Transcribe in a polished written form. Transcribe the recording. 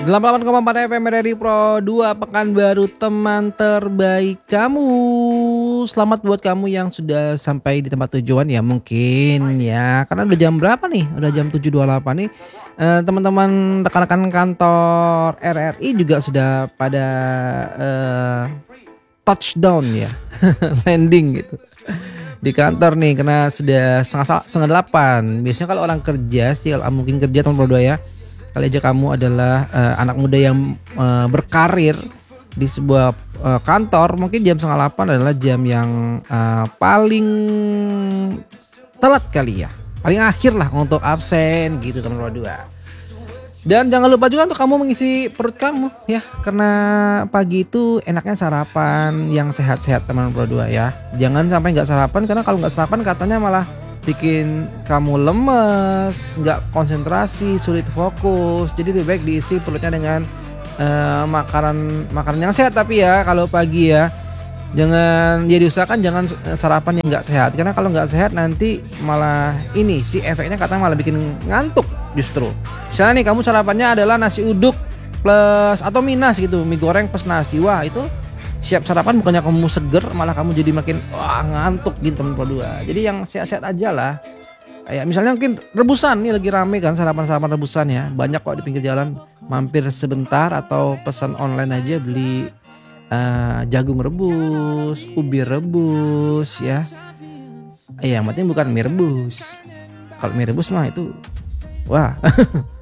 88,4 FM RRI Pro 2 Pekanbaru, teman terbaik kamu. Selamat buat kamu yang sudah sampai di tempat tujuan ya, mungkin ya. Karena udah jam berapa nih? Udah jam 7.28 nih. Teman-teman rekan-rekan kantor RRI juga sudah pada touchdown ya. Landing gitu di kantor nih, karena sudah setengah 8. Biasanya kalau orang kerja sih, kalau mungkin kerja teman berdua ya, kali aja kamu adalah anak muda yang berkarir di sebuah kantor, mungkin jam setengah 8 adalah jam yang paling telat kali ya, paling akhir lah untuk absen gitu teman berdua. Dan jangan lupa juga untuk kamu mengisi perut kamu ya, karena pagi itu enaknya sarapan yang sehat-sehat teman berdua ya. Jangan sampai nggak sarapan, karena kalau nggak sarapan katanya malah bikin kamu lemes, nggak konsentrasi, sulit fokus. Jadi lebih baik diisi perutnya dengan makanan yang sehat. Tapi ya kalau pagi ya, jangan ya diusahakan jangan sarapan yang nggak sehat, karena kalau nggak sehat nanti malah ini sih efeknya katanya malah bikin ngantuk justru. Misalnya nih kamu sarapannya adalah nasi uduk plus atau minas gitu, mie goreng plus nasi, wah itu siap sarapan bukannya kamu seger, malah kamu jadi makin wah ngantuk gitu teman berdua. Jadi yang sehat-sehat aja lah. Kayak misalnya mungkin rebusan nih, lagi rame kan sarapan-sarapan rebusan ya, banyak kok di pinggir jalan. Mampir sebentar atau pesan online aja beli jagung rebus, ubi rebus ya. Yang penting bukan mie rebus. Kalau mie rebus mah itu wah